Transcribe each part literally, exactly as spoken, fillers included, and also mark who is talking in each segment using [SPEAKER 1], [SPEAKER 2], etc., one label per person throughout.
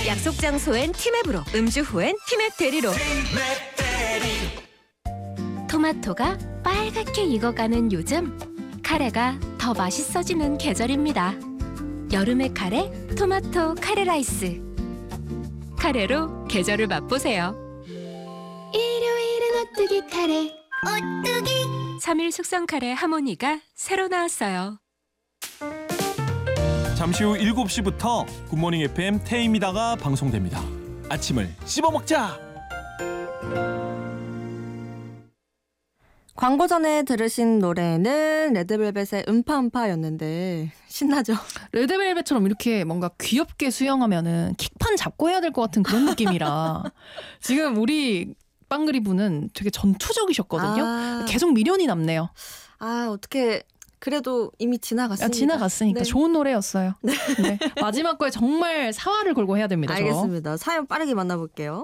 [SPEAKER 1] 약속 장소엔 티맵으로, 음주 후엔 티맵 대리로. 토마토가 빨갛게 익어가는 요즘, 카레가 더 맛있어지는 계절입니다. 여름의 카레, 토마토 카레 라이스. 카레로 계절을 맛보세요. 일요일은 오뚜기 카레. 오뚜기. 삼 일 숙성 카레 하모니가 새로 나왔어요.
[SPEAKER 2] 잠시 후 일곱 시부터 굿모닝 에프엠 태임이다가 방송됩니다. 아침을 씹어먹자.
[SPEAKER 3] 광고 전에 들으신 노래는 레드벨벳의 음파음파였는데 신나죠?
[SPEAKER 4] 레드벨벳처럼 이렇게 뭔가 귀엽게 수영하면은 킥판 잡고 해야 될 것 같은 그런 느낌이라 지금 우리 빵그리 분은 되게 전투적이셨거든요.
[SPEAKER 3] 아,
[SPEAKER 4] 계속 미련이 남네요.
[SPEAKER 3] 아 어떻게 그래도 이미 지나갔으니까.
[SPEAKER 4] 아, 지나갔으니까
[SPEAKER 3] 네.
[SPEAKER 4] 좋은 노래였어요. 네. 네. 마지막 거에 정말 사활을 걸고 해야 됩니다.
[SPEAKER 3] 알겠습니다. 저. 사연 빠르게 만나볼게요.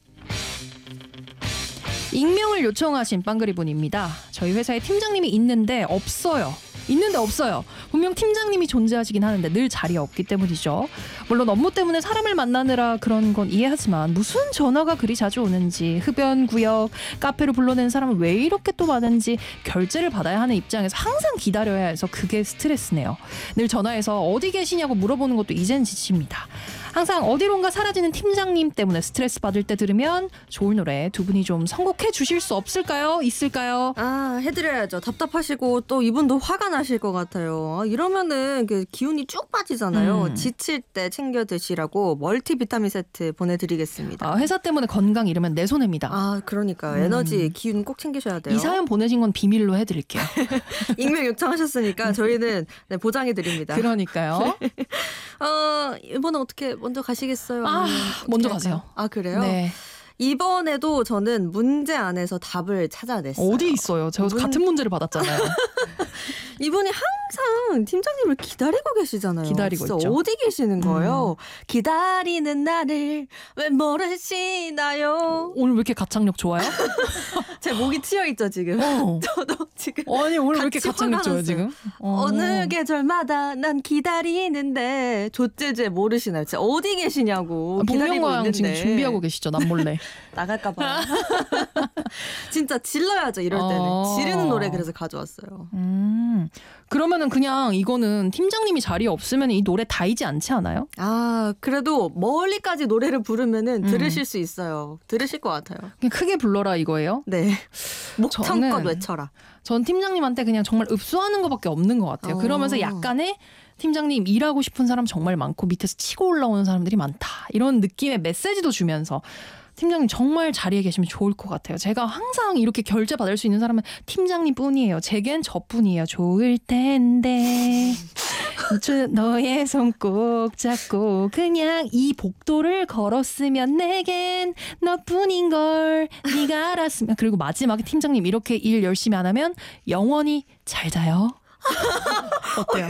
[SPEAKER 4] 익명을 요청하신 빵그리 분입니다. 저희 회사에 팀장님이 있는데 없어요. 있는데 없어요. 분명 팀장님이 존재하시긴 하는데 늘 자리에 없기 때문이죠. 물론 업무 때문에 사람을 만나느라 그런 건 이해하지만 무슨 전화가 그리 자주 오는지, 흡연, 구역, 카페로 불러내는 사람은 왜 이렇게 또 많은지 결제를 받아야 하는 입장에서 항상 기다려야 해서 그게 스트레스네요. 늘 전화해서 어디 계시냐고 물어보는 것도 이젠 지칩니다. 항상 어디론가 사라지는 팀장님 때문에 스트레스 받을 때 들으면 좋을 노래 두 분이 좀 선곡해 주실 수 없을까요? 있을까요?
[SPEAKER 3] 아 해드려야죠. 답답하시고 또 이분도 화가 나실 것 같아요. 아, 이러면은 그 기운이 쭉 빠지잖아요.
[SPEAKER 4] 음.
[SPEAKER 3] 지칠 때 챙겨 드시라고 멀티비타민 세트 보내드리겠습니다.
[SPEAKER 4] 아, 회사 때문에 건강 잃으면 내 손해입니다.
[SPEAKER 3] 아 그러니까
[SPEAKER 4] 음.
[SPEAKER 3] 에너지 기운 꼭 챙기셔야 돼요.
[SPEAKER 4] 이 사연 보내신 건 비밀로 해드릴게요.
[SPEAKER 3] 익명 요청하셨으니까 저희는 네, 보장해드립니다.
[SPEAKER 4] 그러니까요.
[SPEAKER 3] 어, 이번에 어떻게 먼저 가시겠어요?
[SPEAKER 4] 아,
[SPEAKER 3] 아니면
[SPEAKER 4] 먼저
[SPEAKER 3] 어떻게
[SPEAKER 4] 가세요.
[SPEAKER 3] 할까요? 아 그래요?
[SPEAKER 4] 네.
[SPEAKER 3] 이번에도 저는 문제 안에서 답을 찾아냈어요.
[SPEAKER 4] 어디 있어요? 제가
[SPEAKER 3] 문-
[SPEAKER 4] 같은 문제를 받았잖아요.
[SPEAKER 3] 이분이 항상 팀장님을 기다리고 계시잖아요.
[SPEAKER 4] 기다리고
[SPEAKER 3] 진짜
[SPEAKER 4] 있죠.
[SPEAKER 3] 어디 계시는 거예요? 기다리는 나를 왜 모르시나요?
[SPEAKER 4] 오늘 왜 이렇게 가창력 좋아요?
[SPEAKER 3] 제 목이 트여 있죠 지금.
[SPEAKER 4] 어.
[SPEAKER 3] 저도 지금
[SPEAKER 4] 아니 오늘 왜 이렇게
[SPEAKER 3] 같이
[SPEAKER 4] 가창력
[SPEAKER 3] 화가
[SPEAKER 4] 좋아요
[SPEAKER 3] 났어요.
[SPEAKER 4] 지금? 어.
[SPEAKER 3] 어느 계절마다 난 기다리는데 조제제 모르시나요? 진짜 어디 계시냐고
[SPEAKER 4] 아,
[SPEAKER 3] 기다리고
[SPEAKER 4] 복면가왕
[SPEAKER 3] 있는데
[SPEAKER 4] 지금 준비하고 계시죠? 남몰래.
[SPEAKER 3] 나갈까 봐요. 진짜 질러야죠 이럴 때는.
[SPEAKER 4] 어.
[SPEAKER 3] 지르는 노래 그래서 가져왔어요.
[SPEAKER 4] 음. 그러면은 그냥 이거는 팀장님이 자리에 없으면 이 노래 다이지 않지 않아요?
[SPEAKER 3] 아 그래도 멀리까지 노래를 부르면은
[SPEAKER 4] 음.
[SPEAKER 3] 들으실 수 있어요. 들으실 것 같아요.
[SPEAKER 4] 그냥 크게 불러라 이거예요?
[SPEAKER 3] 네. 목청껏
[SPEAKER 4] 저는-
[SPEAKER 3] 외쳐라.
[SPEAKER 4] 전 팀장님한테 그냥 정말 읍소하는 것밖에 없는 것 같아요.
[SPEAKER 3] 어.
[SPEAKER 4] 그러면서 약간의 팀장님 일하고 싶은 사람 정말 많고 밑에서 치고 올라오는 사람들이 많다. 이런 느낌의 메시지도 주면서 팀장님 정말 자리에 계시면 좋을 것 같아요. 제가 항상 이렇게 결제 받을 수 있는 사람은 팀장님 뿐이에요. 제겐 저뿐이에요. 좋을 텐데 저 너의 손 꼭 잡고 그냥 이 복도를 걸었으면 내겐 너뿐인 걸 네가 알았으면. 그리고 마지막에 팀장님 이렇게 일 열심히 안 하면 영원히 잘 자요. 어때요?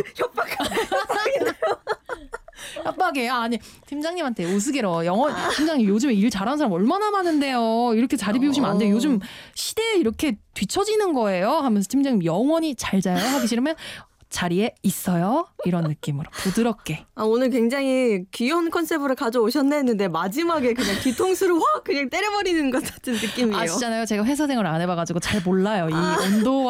[SPEAKER 4] 협박이에요. 아니 팀장님한테 우스개로 영원 팀장님 요즘에 일 잘하는 사람 얼마나 많은데요. 이렇게 자리 비우시면 안 돼요. 요즘 시대에 이렇게 뒤처지는 거예요. 하면서 팀장님 영원히 잘 자요 하기 싫으면 자리에 있어요. 이런 느낌으로 부드럽게.
[SPEAKER 3] 아, 오늘 굉장히 귀여운 컨셉으로 가져오셨네 했는데 마지막에 그냥 뒤통수를 확 그냥 때려버리는 것 같은 느낌이에요.
[SPEAKER 4] 아시잖아요. 제가 회사 생활을 안 해봐가지고 잘 몰라요. 이 온도와